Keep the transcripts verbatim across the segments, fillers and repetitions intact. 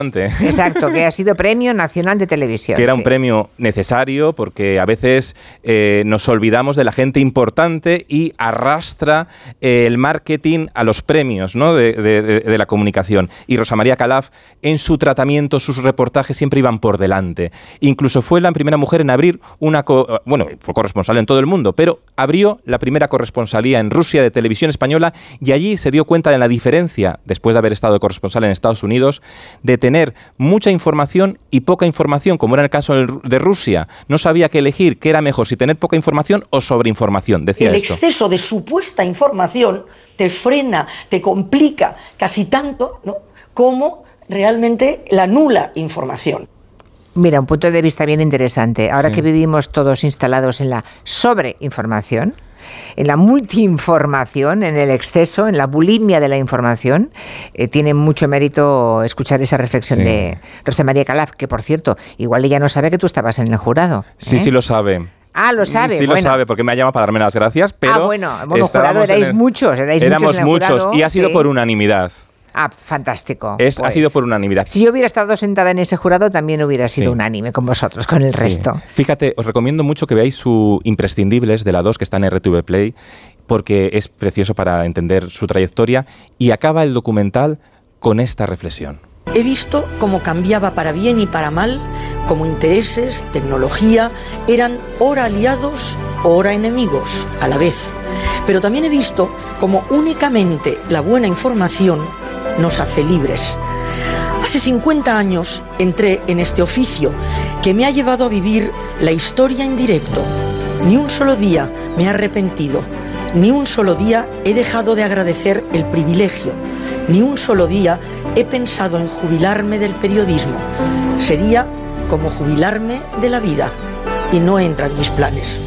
Exacto, que ha sido Premio Nacional de Televisión. Que era sí. un premio necesario porque a veces eh, nos olvidamos de la gente importante y arrastra eh, el marketing a los premios, ¿no? de, de, de, de la comunicación. Y Rosa María Calaf, en su tratamiento, sus reportajes siempre iban por delante. Incluso fue la primera mujer en abrir una... Co- bueno, fue corresponsal en todo el mundo, pero abrió la primera corresponsalía en Rusia de televisión española y allí se dio cuenta de la diferencia, después de haber estado de corresponsal en Estados Unidos, de tener tener mucha información y poca información, como era el caso de Rusia. No sabía qué elegir, qué era mejor, si tener poca información o sobreinformación, decía el esto. exceso de supuesta información te frena, te complica casi tanto, ¿no?, como realmente la nula información. Mira, un punto de vista bien interesante. Ahora sí. que vivimos todos instalados en la sobreinformación, en la multiinformación, en el exceso, en la bulimia de la información, eh, tiene mucho mérito escuchar esa reflexión sí. de Rosa María Calaf, que por cierto, igual ella no sabe que tú estabas en el jurado. ¿eh? Sí, sí lo sabe. Ah, lo sabe. Sí, bueno. lo sabe, porque me ha llamado para darme las gracias, pero... Ah, bueno, bueno jurado erais el, muchos, erais éramos muchos en el muchos, jurado, y ha sido sí. por unanimidad. Ah, fantástico. Es, pues, ha sido por unanimidad. Si yo hubiera estado sentada en ese jurado, también hubiera sido sí. unánime con vosotros, con el sí. resto. Fíjate, os recomiendo mucho que veáis su Imprescindibles de la dos, que está en R T V Play, porque es precioso para entender su trayectoria, y acaba el documental con esta reflexión. He visto cómo cambiaba para bien y para mal, cómo intereses, tecnología, eran ora aliados o ora enemigos a la vez. Pero también he visto cómo únicamente la buena información nos hace libres. Hace cincuenta años entré en este oficio que me ha llevado a vivir la historia en directo. Ni un solo día me he arrepentido, ni un solo día he dejado de agradecer el privilegio, ni un solo día he pensado en jubilarme del periodismo. Sería como jubilarme de la vida y no entra en mis planes.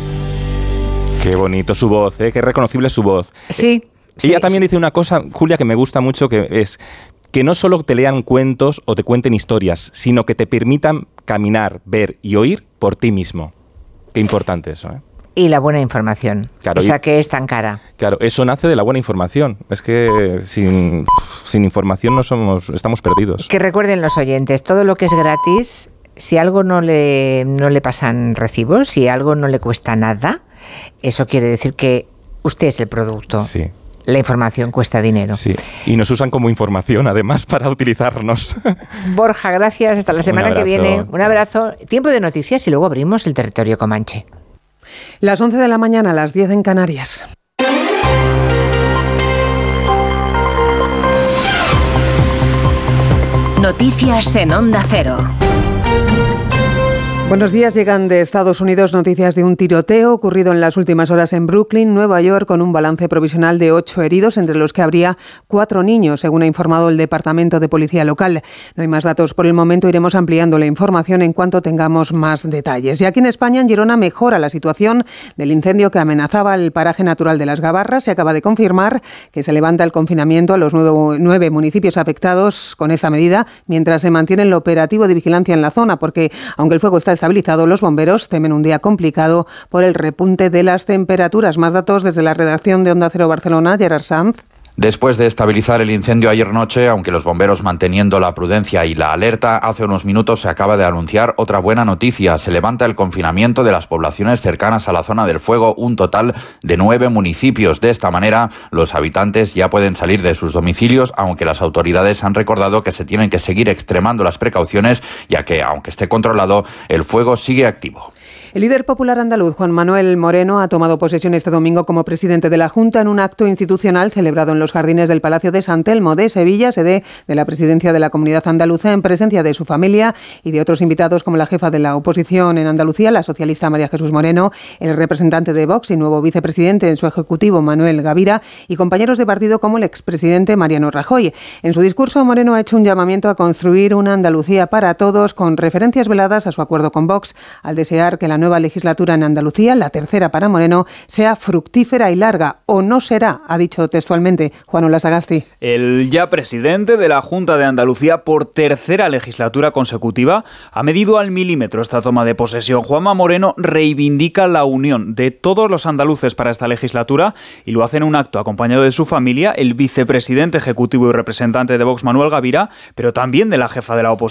Qué bonito su voz, ¿eh? Qué reconocible su voz. Sí. Ella sí, también sí. dice una cosa, Julia, que me gusta mucho, que es que no solo te lean cuentos o te cuenten historias, sino que te permitan caminar, ver y oír por ti mismo. Qué importante eso, ¿eh? Y la buena información, claro, esa y, que es tan cara. Claro, eso nace de la buena información. Es que sin, sin información no somos, estamos perdidos. Que recuerden los oyentes, todo lo que es gratis, si algo no le, no le pasan recibos, si algo no le cuesta nada, eso quiere decir que usted es el producto. Sí. La información cuesta dinero. Sí, y nos usan como información, además, para utilizarnos. Borja, gracias. Hasta la semana que viene. Un abrazo. Tiempo de noticias y luego abrimos el territorio comanche. Las once de la mañana, las diez en Canarias. Noticias en Onda Cero. Buenos días, llegan de Estados Unidos noticias de un tiroteo ocurrido en las últimas horas en Brooklyn, Nueva York, con un balance provisional de ocho heridos, entre los que habría cuatro niños, según ha informado el Departamento de Policía local. No hay más datos por el momento, iremos ampliando la información en cuanto tengamos más detalles. Y aquí en España, en Girona, mejora la situación del incendio que amenazaba el paraje natural de las Gabarras. Se acaba de confirmar que se levanta el confinamiento a los nueve, nueve municipios afectados con esta medida, mientras se mantiene el operativo de vigilancia en la zona, porque aunque el fuego está estabilizado, los bomberos temen un día complicado por el repunte de las temperaturas. Más datos desde la redacción de Onda Cero Barcelona, Gerard Sanz. Después de estabilizar el incendio ayer noche, aunque los bomberos manteniendo la prudencia y la alerta, hace unos minutos se acaba de anunciar otra buena noticia. Se levanta el confinamiento de las poblaciones cercanas a la zona del fuego, un total de nueve municipios. De esta manera, los habitantes ya pueden salir de sus domicilios, aunque las autoridades han recordado que se tienen que seguir extremando las precauciones, ya que, aunque esté controlado, el fuego sigue activo. El líder popular andaluz, Juan Manuel Moreno, ha tomado posesión este domingo como presidente de la Junta en un acto institucional celebrado en los jardines del Palacio de San Telmo de Sevilla, sede de la presidencia de la Comunidad Andaluza, en presencia de su familia y de otros invitados como la jefa de la oposición en Andalucía, la socialista María Jesús Moreno, el representante de Vox y nuevo vicepresidente en su ejecutivo, Manuel Gavira, y compañeros de partido como el expresidente Mariano Rajoy. En su discurso, Moreno ha hecho un llamamiento a construir una Andalucía para todos, con referencias veladas a su acuerdo con Vox, al desear que la nueva legislatura en Andalucía, la tercera para Moreno, sea fructífera y larga, o no será, ha dicho textualmente Juan Ola Sagasti. El ya presidente de la Junta de Andalucía por tercera legislatura consecutiva ha medido al milímetro esta toma de posesión. Juanma Moreno reivindica la unión de todos los andaluces para esta legislatura y lo hace en un acto acompañado de su familia, el vicepresidente ejecutivo y representante de Vox, Manuel Gavira, pero también de la jefa de la oposición,